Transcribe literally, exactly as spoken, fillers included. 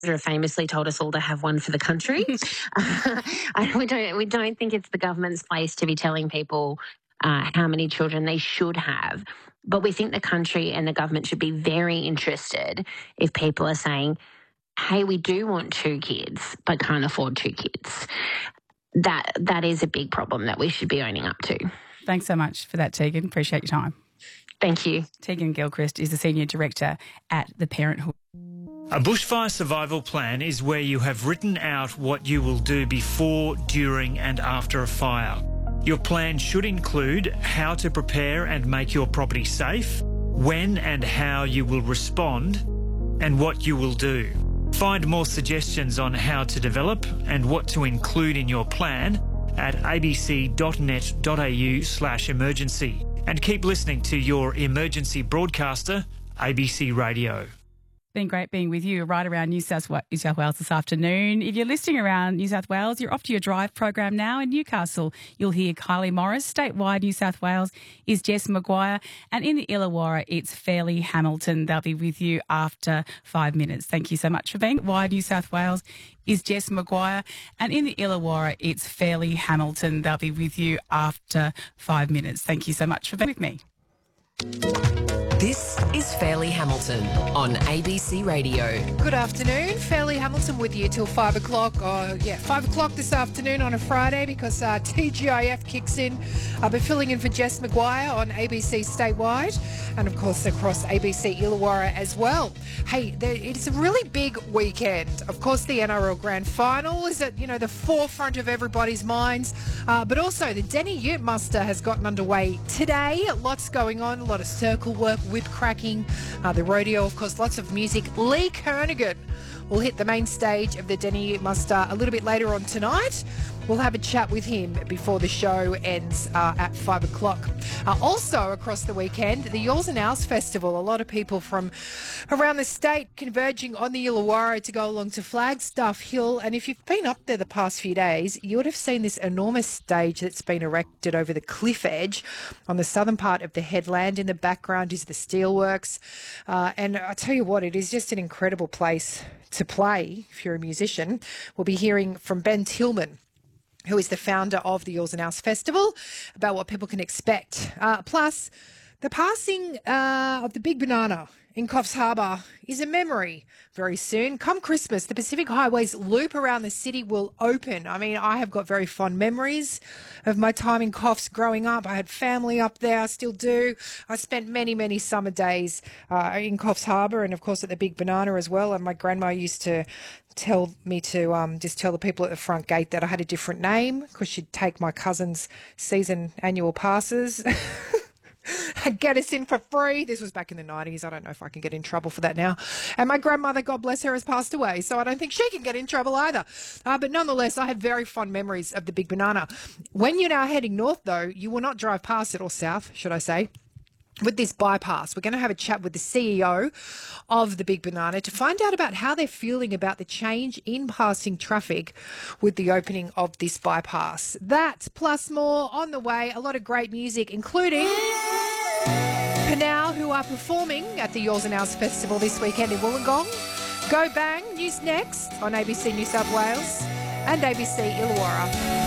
have famously told us all to have one for the country. I, we, don't, we don't think it's the government's place to be telling people uh, how many children they should have. But we think the country and the government should be very interested if people are saying, hey, we do want two kids but can't afford two kids. That That is a big problem that we should be owning up to. Thanks so much for that, Tegan. Appreciate your time. Thank you. Tegan Gilchrist is the Senior Director at the Parenthood. A bushfire survival plan is where you have written out what you will do before, during and after a fire. Your plan should include how to prepare and make your property safe, when and how you will respond, and what you will do. Find more suggestions on how to develop and what to include in your plan at abc.net.au slash emergency. And keep listening to your emergency broadcaster, A B C Radio. Been great being with you right around New South, New South Wales this afternoon. If you're listening around New South Wales, you're off to your drive program now. In Newcastle, you'll hear Kylie Morris. Statewide, New South Wales is Jess Maguire. And in the Illawarra, it's Fairleigh Hamilton. They'll be with you after five minutes. Thank you so much for being. Wide New South Wales is Jess Maguire. And in the Illawarra, it's Fairleigh Hamilton. They'll be with you after five minutes. Thank you so much for being with me. This is Fairleigh Hamilton on A B C Radio. Good afternoon. Fairleigh Hamilton with you till five o'clock. Oh, yeah, five o'clock this afternoon on a Friday because uh, T G I F kicks in. I'll be filling in for Jess Maguire on A B C Statewide and, of course, across A B C Illawarra as well. Hey, there, it's a really big weekend. Of course, the N R L Grand Final is at, you know, the forefront of everybody's minds. Uh, but also the Denny Ute Muster has gotten underway today. Lots going on, a lot of circle work, whip cracking, uh, the rodeo, of course, lots of music. Lee Kernaghan will hit the main stage of the Denny Ute Muster a little bit later on tonight. We'll have a chat with him before the show ends uh, at five o'clock. Uh, also across the weekend, the Yours and Ours Festival. A lot of people from around the state converging on the Illawarra to go along to Flagstaff Hill. And if you've been up there the past few days, you would have seen this enormous stage that's been erected over the cliff edge on the southern part of the headland. In the background is the steelworks. Uh, and I tell you what, it is just an incredible place to play if you're a musician. We'll be hearing from Ben Tillman, who is the founder of the Yours and Ours Festival, about what people can expect. Uh, plus, the passing uh, of the Big Banana in Coffs Harbour is a memory very soon. Come Christmas, the Pacific Highways loop around the city will open. I mean, I have got very fond memories of my time in Coffs growing up. I had family up there, I still do. I spent many, many summer days uh, in Coffs Harbour and, of course, at the Big Banana as well. And my grandma used to tell me to um, just tell the people at the front gate that I had a different name because she'd take my cousin's season annual passes. Get us in for free. This was back in the nineties. I don't know if I can get in trouble for that now. And my grandmother, God bless her, has passed away, so I don't think she can get in trouble either. Uh, but nonetheless, I have very fond memories of the Big Banana. When you're now heading north, though, you will not drive past it, or south, should I say, with this bypass. We're going to have a chat with the C E O of the Big Banana to find out about how they're feeling about the change in passing traffic with the opening of this bypass. That plus more on the way. A lot of great music, including Panau, who are performing at the Yours and Ours Festival this weekend in Wollongong. Go Bang, news next on A B C New South Wales and A B C Illawarra.